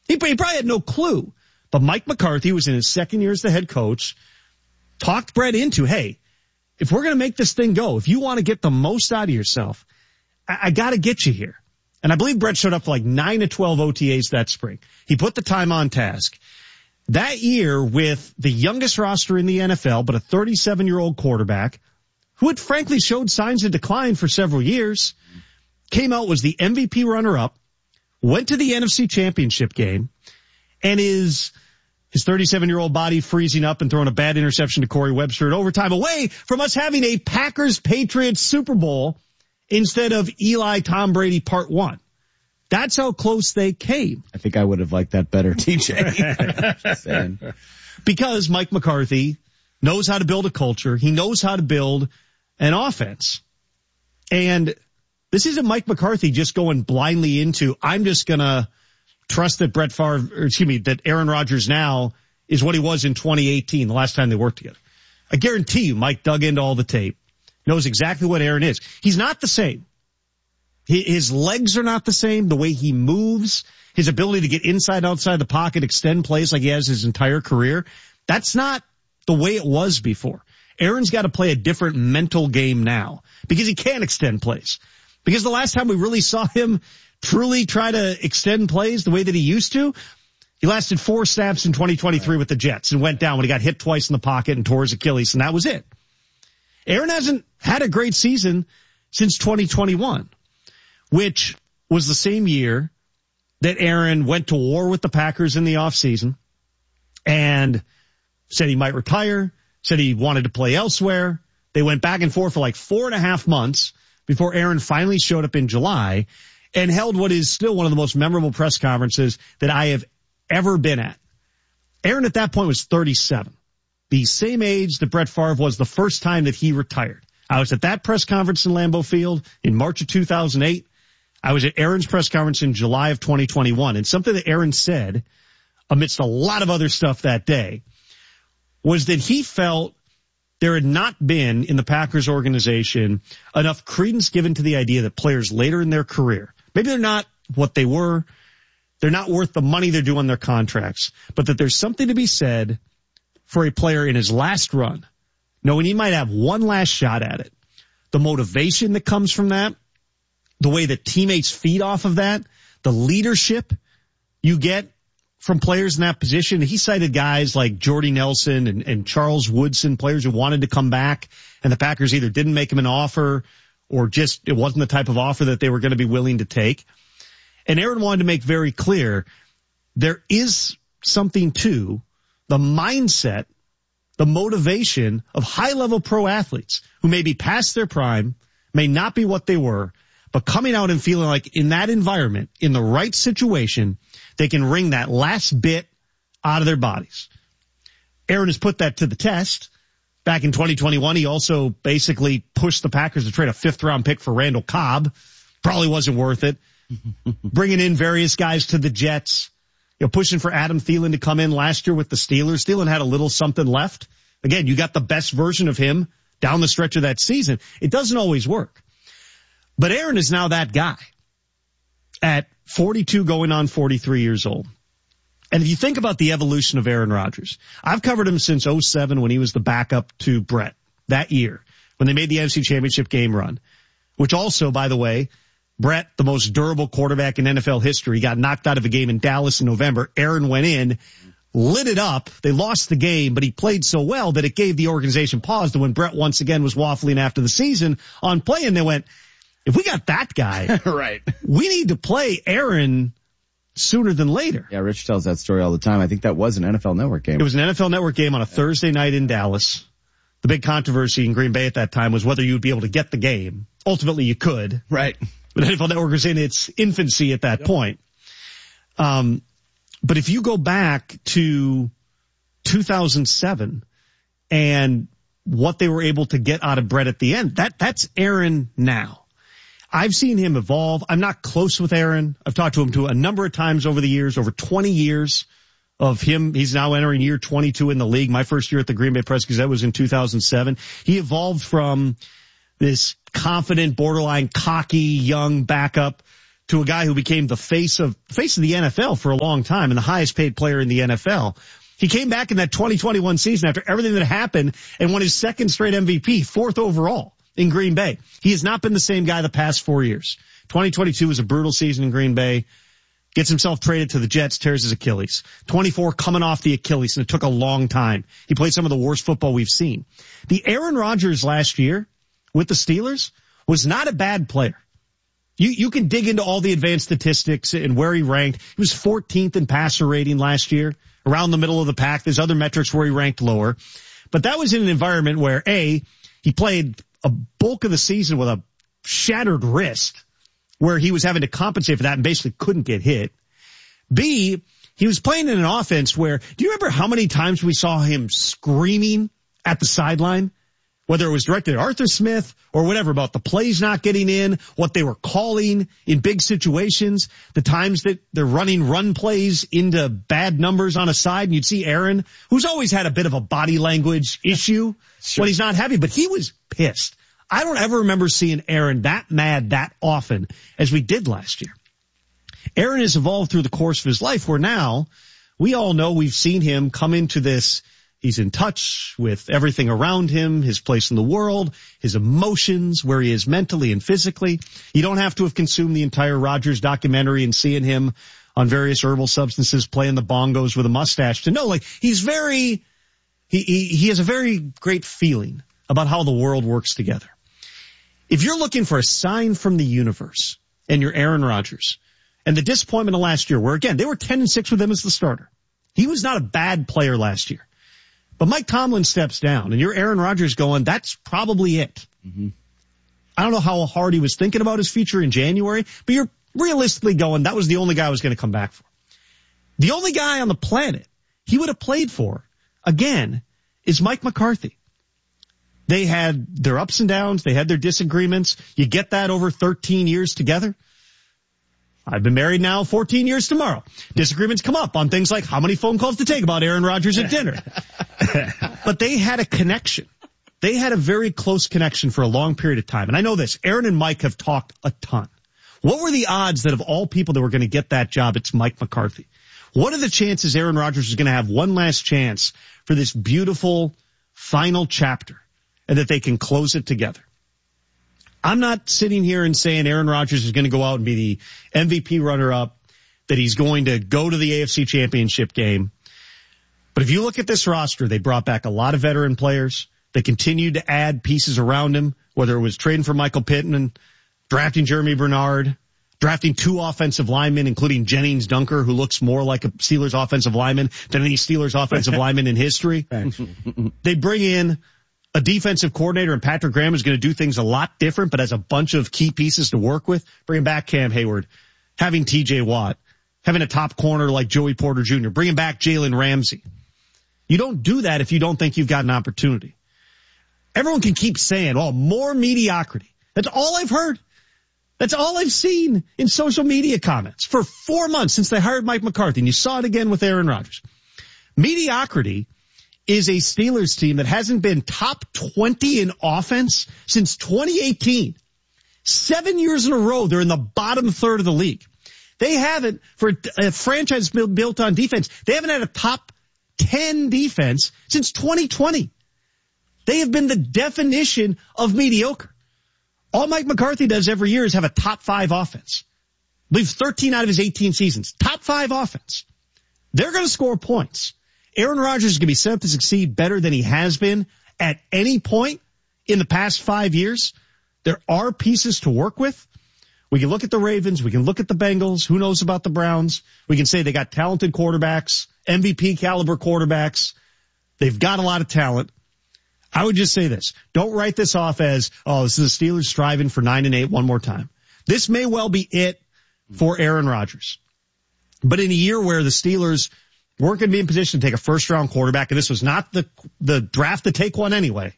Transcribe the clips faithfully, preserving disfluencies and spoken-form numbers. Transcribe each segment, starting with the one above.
He, he probably had no clue. But Mike McCarthy was in his second year as the head coach, talked Brett into, hey, if we're going to make this thing go, if you want to get the most out of yourself, I, I got to get you here. And I believe Brett showed up for like nine to twelve O T As that spring. He put the time on task. That year, with the youngest roster in the N F L, but a thirty-seven-year-old quarterback, who had frankly showed signs of decline for several years, came out, was the M V P runner-up, went to the N F C Championship game, and is his thirty-seven-year-old body freezing up and throwing a bad interception to Corey Webster in overtime, away from us having a Packers-Patriots Super Bowl instead of Eli Tom Brady Part One. That's how close they came. I think I would have liked that better, T J. Just saying. Because Mike McCarthy knows how to build a culture. He knows how to build an offense. And this isn't Mike McCarthy just going blindly into, I'm just going to trust that Brett Favre, or excuse me, that Aaron Rodgers now is what he was in twenty eighteen, the last time they worked together. I guarantee you Mike dug into all the tape, knows exactly what Aaron is. He's not the same. His legs are not the same. The way he moves, his ability to get inside, outside the pocket, extend plays like he has his entire career, that's not the way it was before. Aaron's got to play a different mental game now because he can't extend plays. Because the last time we really saw him truly try to extend plays the way that he used to, he lasted four snaps in twenty twenty-three with the Jets and went down when he got hit twice in the pocket and tore his Achilles, and that was it. Aaron hasn't had a great season since twenty twenty-one. Which was the same year that Aaron went to war with the Packers in the offseason and said he might retire, said he wanted to play elsewhere. They went back and forth for like four and a half months before Aaron finally showed up in July and held what is still one of the most memorable press conferences that I have ever been at. Aaron at that point was thirty-seven, the same age that Brett Favre was the first time that he retired. I was at that press conference in Lambeau Field in March of two thousand eight. I was at Aaron's press conference in July of twenty twenty-one, and something that Aaron said, amidst a lot of other stuff that day, was that he felt there had not been in the Packers organization enough credence given to the idea that players later in their career, maybe they're not what they were, they're not worth the money they're due on their contracts, but that there's something to be said for a player in his last run, knowing he might have one last shot at it. The motivation that comes from that, the way that teammates feed off of that, the leadership you get from players in that position. He cited guys like Jordy Nelson and, and Charles Woodson, players who wanted to come back, and the Packers either didn't make him an offer or just it wasn't the type of offer that they were going to be willing to take. And Aaron wanted to make very clear there is something to the mindset, the motivation of high-level pro athletes who may be past their prime, may not be what they were, but coming out and feeling like in that environment, in the right situation, they can wring that last bit out of their bodies. Aaron has put that to the test. Back in twenty twenty-one, he also basically pushed the Packers to trade a fifth-round pick for Randall Cobb. Probably wasn't worth it. Bringing in various guys to the Jets. You know, pushing for Adam Thielen to come in last year with the Steelers. Thielen had a little something left. Again, you got the best version of him down the stretch of that season. It doesn't always work. But Aaron is now that guy at forty-two going on forty-three years old. And if you think about the evolution of Aaron Rodgers, I've covered him since oh seven when he was the backup to Brett that year when they made the N F C Championship game run, which also, by the way, Brett, the most durable quarterback in N F L history, got knocked out of a game in Dallas in November. Aaron went in, lit it up. They lost the game, but he played so well that it gave the organization pause. And when Brett once again was waffling after the season on playing, they went, if we got that guy, right, we need to play Aaron sooner than later. Yeah, Rich tells that story all the time. I think that was an N F L Network game. It was an N F L Network game on a Thursday night in Dallas. The big controversy in Green Bay at that time was whether you would be able to get the game. Ultimately, you could. Right. But N F L Network was in its infancy at that yep. point. Um, but if you go back to two thousand seven and what they were able to get out of Brett at the end, that that's Aaron now. I've seen him evolve. I'm not close with Aaron. I've talked to him to a number of times over the years, over twenty years of him. He's now entering year twenty-two in the league. My first year at the Green Bay Press-Gazette was in two thousand seven. He evolved from this confident, borderline cocky, young backup to a guy who became the face of, face of the N F L for a long time and the highest paid player in the N F L. He came back in that twenty twenty-one season after everything that happened and won his second straight M V P, fourth overall in Green Bay. He has not been the same guy the past four years. twenty twenty-two was a brutal season in Green Bay. Gets himself traded to the Jets, tears his Achilles. twenty-four coming off the Achilles, and it took a long time. He played some of the worst football we've seen. The Aaron Rodgers last year with the Steelers was not a bad player. You, you can dig into all the advanced statistics and where he ranked. He was fourteenth in passer rating last year, around the middle of the pack. There's other metrics where he ranked lower. But that was in an environment where, A, he played a bulk of the season with a shattered wrist, where he was having to compensate for that and basically couldn't get hit. B, he was playing in an offense where, do you remember how many times we saw him screaming at the sideline? Whether it was directed at Arthur Smith or whatever about the plays not getting in, what they were calling in big situations, the times that they're running run plays into bad numbers on a side, and you'd see Aaron, who's always had a bit of a body language issue sure. when he's not heavy, but he was pissed. I don't ever remember seeing Aaron that mad that often as we did last year. Aaron has evolved through the course of his life where now we all know we've seen him come into this. He's in touch with everything around him, his place in the world, his emotions, where he is mentally and physically. You don't have to have consumed the entire Rodgers documentary and seeing him on various herbal substances playing the bongos with a mustache to know, like, he's very, he, he, he has a very great feeling about how the world works together. If you're looking for a sign from the universe and you're Aaron Rodgers and the disappointment of last year where, again, they were ten and six with him as the starter. He was not a bad player last year. But Mike Tomlin steps down, and you're Aaron Rodgers going, that's probably it. Mm-hmm. I don't know how hard he was thinking about his future in January, but you're realistically going, that was the only guy I was going to come back for. The only guy on the planet he would have played for, again, is Mike McCarthy. They had their ups and downs. They had their disagreements. You get that over thirteen years together. I've been married now fourteen years tomorrow. Disagreements come up on things like how many phone calls to take about Aaron Rodgers at dinner. But they had a connection. They had a very close connection for a long period of time. And I know this. Aaron and Mike have talked a ton. What were the odds that of all people that were going to get that job, it's Mike McCarthy? What are the chances Aaron Rodgers is going to have one last chance for this beautiful final chapter and that they can close it together? I'm not sitting here and saying Aaron Rodgers is going to go out and be the M V P runner-up, that he's going to go to the A F C Championship game. But if you look at this roster, they brought back a lot of veteran players. They continued to add pieces around him, whether it was trading for Michael Pittman, drafting Jeremy Bernard, drafting two offensive linemen, including Jennings Dunker, who looks more like a Steelers offensive lineman than any Steelers offensive lineman in history. They bring in a defensive coordinator, and Patrick Graham is going to do things a lot different, but has a bunch of key pieces to work with. Bringing back Cam Hayward, having T J Watt, having a top corner like Joey Porter Junior, bringing back Jalen Ramsey. You don't do that if you don't think you've got an opportunity. Everyone can keep saying, oh, more mediocrity. That's all I've heard. That's all I've seen in social media comments for four months since they hired Mike McCarthy, and you saw it again with Aaron Rodgers. Mediocrity is a Steelers team that hasn't been top twenty in offense since twenty eighteen. Seven years in a row, they're in the bottom third of the league. They haven't, for a franchise built on defense, they haven't had a top ten defense since twenty twenty. They have been the definition of mediocre. All Mike McCarthy does every year is have a top five offense. I believe thirteen out of his eighteen seasons. Top five offense. They're going to score points. Aaron Rodgers is going to be set up to succeed better than he has been at any point in the past five years. There are pieces to work with. We can look at the Ravens. We can look at the Bengals. Who knows about the Browns? We can say they got talented quarterbacks, M V P caliber quarterbacks. They've got a lot of talent. I would just say this. Don't write this off as, oh, this is the Steelers striving for nine and eight one more time. This may well be it for Aaron Rodgers. But in a year where the Steelers weren't going to be in position to take a first-round quarterback, and this was not the the draft to take one anyway,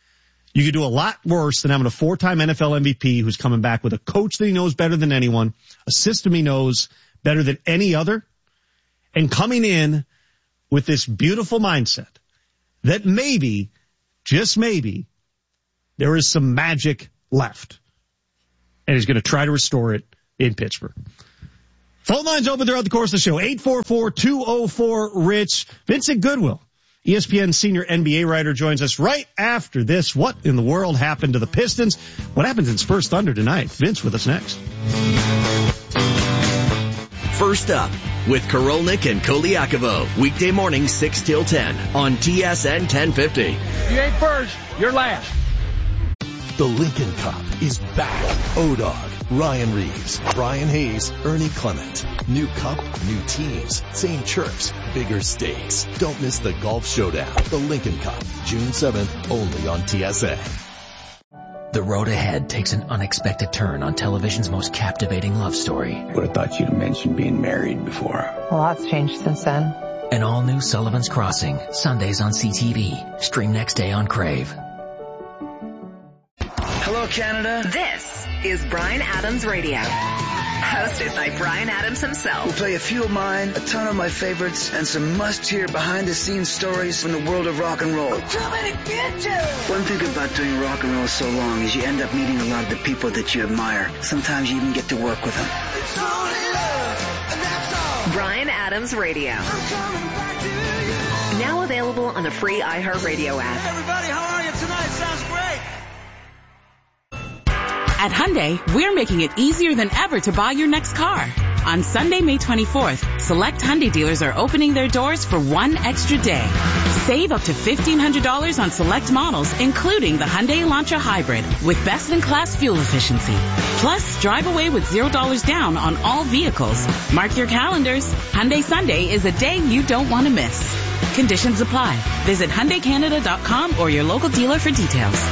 you could do a lot worse than having a four-time N F L M V P who's coming back with a coach that he knows better than anyone, a system he knows better than any other, and coming in with this beautiful mindset that maybe, just maybe, there is some magic left. And he's going to try to restore it in Pittsburgh. Phone lines open throughout the course of the show. eight four four, two oh four, RICH. Vincent Goodwill, E S P N senior N B A writer, joins us right after this. What in the world happened to the Pistons? What happens in Spurs Thunder tonight? Vince with us next. First Up with Korolnik and Koliakovo. Weekday morning six till ten on T S N ten fifty. You ain't first, you're last. The Lincoln Cup is back. O-Dog, Ryan Reeves, Brian Hayes, Ernie Clement. New cup, new teams, same chirps, bigger stakes. Don't miss the golf showdown. The Lincoln Cup, June seventh, only on T S A. The road ahead takes an unexpected turn on television's most captivating love story. Would have thought you'd have mentioned being married before. A lot's changed since then. An all-new Sullivan's Crossing, Sundays on C T V. Stream next day on Crave. Hello, Canada. This is Bryan Adams Radio. Hosted by Bryan Adams himself. We'll play a few of mine, a ton of my favorites, and some must-hear behind-the-scenes stories from the world of rock and roll. One thing about doing rock and roll so long is you end up meeting a lot of the people that you admire. Sometimes you even get to work with them. Bryan Adams Radio. Now available on the free iHeartRadio app. Hey everybody, how are you tonight? Sounds great. At Hyundai, we're making it easier than ever to buy your next car. On Sunday, May twenty-fourth, select Hyundai dealers are opening their doors for one extra day. Save up to fifteen hundred dollars on select models, including the Hyundai Elantra Hybrid, with best-in-class fuel efficiency. Plus, drive away with zero dollars down on all vehicles. Mark your calendars. Hyundai Sunday is a day you don't want to miss. Conditions apply. Visit Hyundai Canada dot com or your local dealer for details.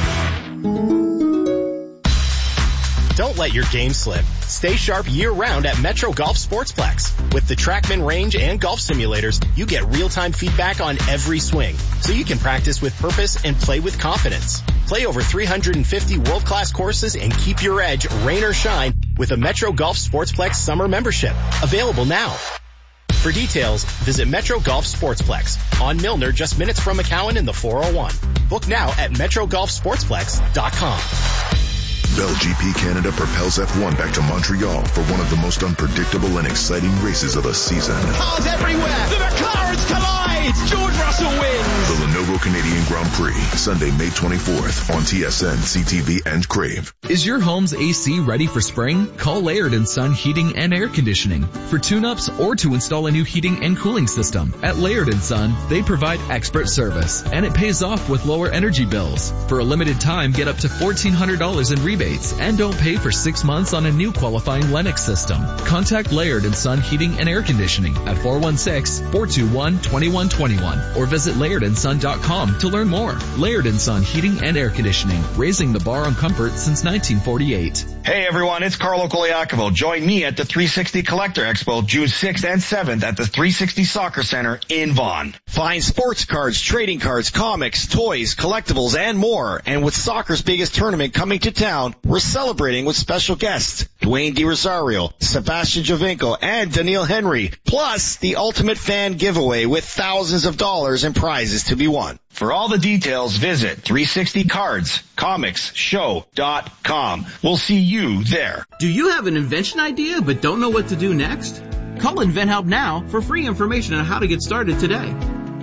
Don't let your game slip. Stay sharp year-round at Metro Golf Sportsplex. With the TrackMan range and golf simulators, you get real-time feedback on every swing, so you can practice with purpose and play with confidence. Play over three hundred fifty world-class courses and keep your edge, rain or shine, with a Metro Golf Sportsplex summer membership. Available now. For details, visit Metro Golf Sportsplex on Milner, just minutes from McAllen in the four oh one. Book now at metro golf sportsplex dot com. Bell G P Canada propels F one back to Montreal for one of the most unpredictable and exciting races of the season. Cars everywhere! The McLarens collide! George Russell wins! The Lenovo Canadian Grand Prix, Sunday, May twenty-fourth on T S N, C T V, and Crave. Is your home's A C ready for spring? Call Laird and Son Heating and Air Conditioning for tune-ups or to install a new heating and cooling system. At Laird and Son, they provide expert service, and it pays off with lower energy bills. For a limited time, get up to fourteen hundred dollars in rebates and don't pay for six months on a new qualifying Lennox system. Contact Laird and Son Heating and Air Conditioning at four one six, four two one, two one two one or visit laird and son dot com to learn more. Laird and Son Heating and Air Conditioning, raising the bar on comfort since nineteen forty-eight. Hey everyone, it's Carlo Koliakovo. Join me at the three sixty Collector Expo June sixth and seventh at the three sixty Soccer Center in Vaughan. Find sports cards, trading cards, comics, toys, collectibles, and more. And with soccer's biggest tournament coming to town, we're celebrating with special guests Dwayne DiRosario, Sebastian Giovinco, and Daniil Henry. Plus, the ultimate fan giveaway with thousands of dollars in prizes to be won. For all the details, visit three sixty cards comics show dot com. We'll see you there. Do you have an invention idea but don't know what to do next? Call InventHelp now for free information on how to get started today.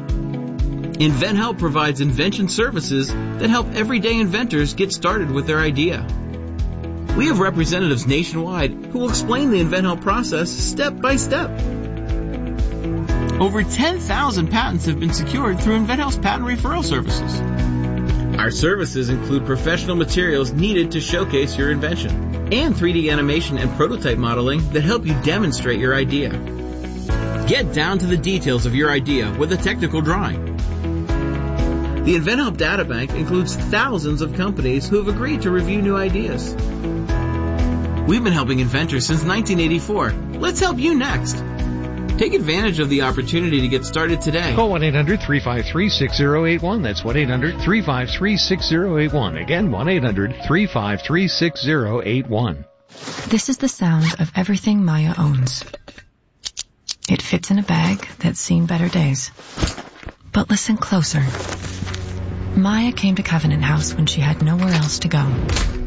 InventHelp provides invention services that help everyday inventors get started with their idea. We have representatives nationwide who will explain the InventHelp process step by step. Over ten thousand patents have been secured through InventHelp's patent referral services. Our services include professional materials needed to showcase your invention and three D animation and prototype modeling that help you demonstrate your idea. Get down to the details of your idea with a technical drawing. The InventHelp Databank includes thousands of companies who have agreed to review new ideas. We've been helping inventors since nineteen eighty-four. Let's help you next. Take advantage of the opportunity to get started today. Call one eight hundred, three five three, six zero eight one. That's one eight hundred, three five three, six zero eight one. Again, one eight hundred, three five three, six zero eight one. This is the sound of everything Maya owns. It fits in a bag that's seen better days. But listen closer. Maya came to Covenant House when she had nowhere else to go.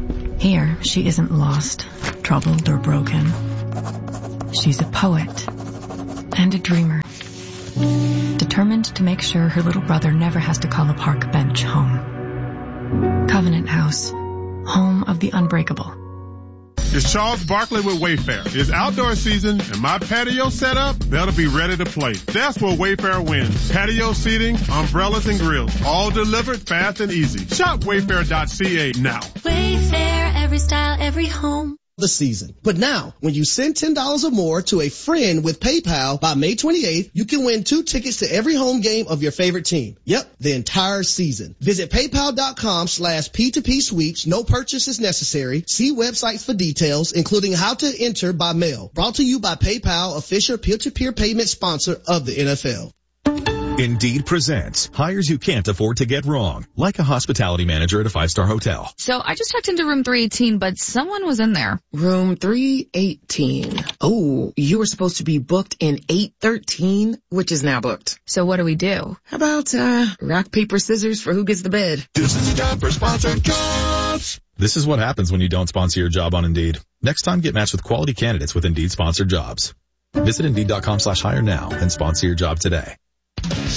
Here, she isn't lost, troubled, or broken. She's a poet and a dreamer, determined to make sure her little brother never has to call a park bench home. Covenant House, home of the unbreakable. It's Charles Barkley with Wayfair. It's outdoor season, and my patio setup better be ready to play. That's where Wayfair wins. Patio seating, umbrellas, and grills, all delivered fast and easy. Shop wayfair dot c a now. Wayfair, every style, every home. The season. But now, when you send ten dollars or more to a friend with PayPal by May twenty-eighth, you can win two tickets to every home game of your favorite team. Yep, the entire season. Visit paypal.com slash P2P sweeps. No purchase is necessary. See websites for details, including how to enter by mail. Brought to you by PayPal, official peer-to-peer payment sponsor of the N F L. Indeed presents hires you can't afford to get wrong, like a hospitality manager at a five-star hotel. So I just checked into room three eighteen, but someone was in there. Room three eighteen. Oh, you were supposed to be booked in eight thirteen, which is now booked. So what do we do? How about, uh, rock, paper, scissors for who gets the bed? This is time for sponsored jobs. This is what happens when you don't sponsor your job on Indeed. Next time, get matched with quality candidates with Indeed sponsored jobs. Visit Indeed.com slash hire now and sponsor your job today.